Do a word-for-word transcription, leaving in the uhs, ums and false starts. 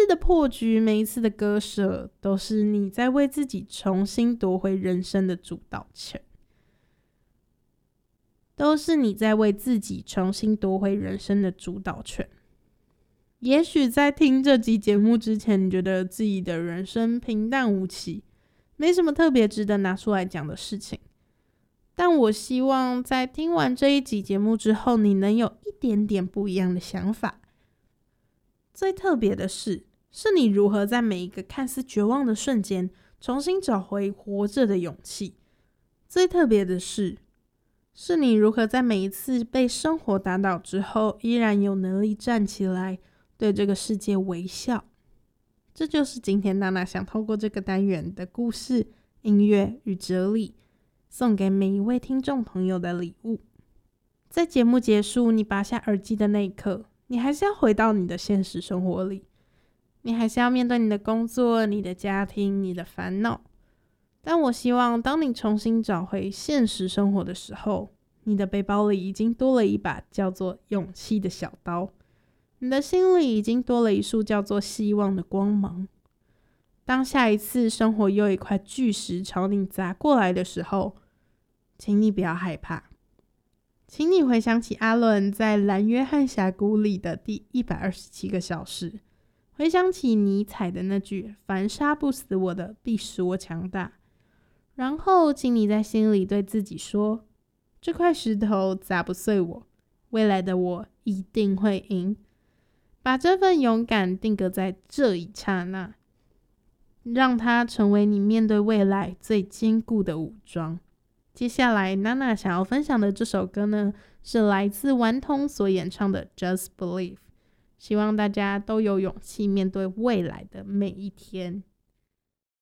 的破局，每一次的割舍，都是你在为自己重新夺回人生的主导权。都是你在为自己重新夺回人生的主导权。也许在听这集节目之前，你觉得自己的人生平淡无奇，没什么特别值得拿出来讲的事情。但我希望在听完这一集节目之后，你能有一点点不一样的想法。最特别的是，是你如何在每一个看似绝望的瞬间，重新找回活着的勇气。最特别的是，是你如何在每一次被生活打倒之后，依然有能力站起来，对这个世界微笑。这就是今天娜娜想透过这个单元的故事、音乐与哲理，送给每一位听众朋友的礼物。在节目结束，你拔下耳机的那一刻，你还是要回到你的现实生活里，你还是要面对你的工作、你的家庭、你的烦恼。但我希望当你重新找回现实生活的时候，你的背包里已经多了一把叫做勇气的小刀，你的心里已经多了一束叫做希望的光芒。当下一次生活又一块巨石朝你砸过来的时候，请你不要害怕，请你回想起阿伦在蓝约翰峡谷里的第一百二十七个小时，回想起尼采的那句凡杀不死我的必使我强大，然后请你在心里对自己说，这块石头砸不碎我，未来的我一定会赢。把这份勇敢定格在这一刹那，让它成为你面对未来最坚固的武装。接下来娜娜想要分享的这首歌呢，是来自顽童所演唱的 Just Believe， 希望大家都有勇气面对未来的每一天。